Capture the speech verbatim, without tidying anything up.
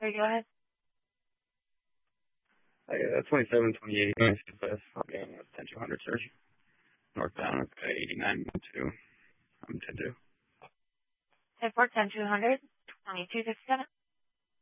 Sorry, go ahead. Uh, yeah, twenty-seven twenty-eight, nice West, I'll be on ten two hundred, sir. Northbound, uh, eighty-nine two, um, ten two. ten four, ten two hundred, twenty-two sixty-seven.